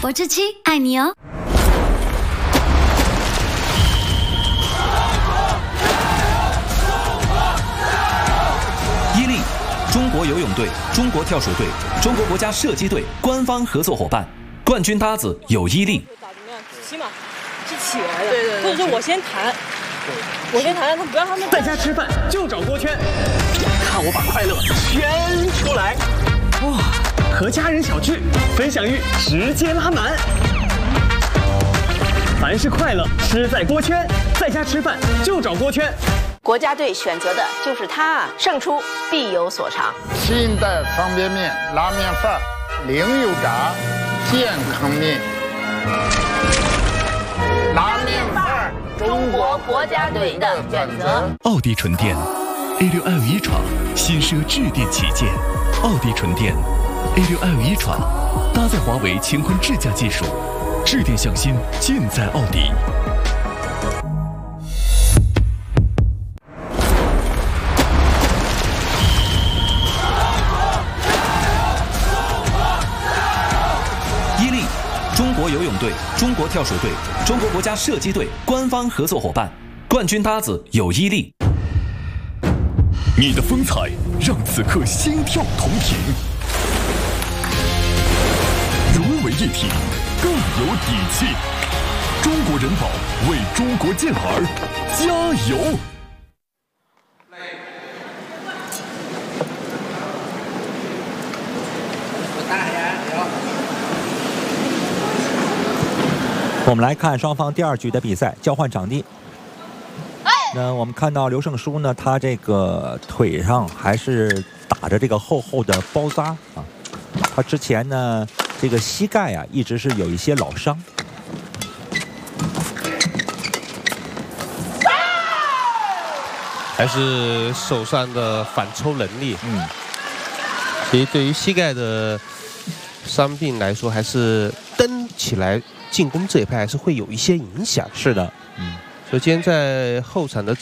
博智7爱你哦。 伊利，中国游泳队、中国跳水队、中国国家射击队官方合作伙伴，冠军搭子有伊利。 打怎么样？起码是起来的，对，或者说我先弹，让他不让他们在家吃饭就找锅圈，看我把快乐圈出来。哇，和家人小聚，分享欲直接拉满。凡是快乐，吃在锅圈，在家吃饭就找锅圈。 国家队选择的就是它，胜出必有所长。 新代方便面、拉面饭、零油炸、健康面。拉面饭， 中国国家队的选择。 奥迪纯电 A6L1 闯，新奢智电旗舰。奥迪纯电 A6L1 闯，搭载华为乾坤智驾技术，智电向心尽在奥迪。 伊利，中国游泳队、中国跳水队、中国国家射击队官方合作伙伴，冠军搭子有伊利。 你的风采让此刻心跳同频，融为一体，更有底气。中国人保为中国健儿加油！ 我们来看双方第2局的比赛，交换场地。那我们看到刘胜书呢，他这个腿上还是打着这个厚厚的包扎啊。他之前呢，这个膝盖啊一直是有一些老伤。 还是手上的反抽能力，其实对于膝盖的伤病来说，还是蹬起来进攻这一派还是会有一些影响。 是的， 首先在后场的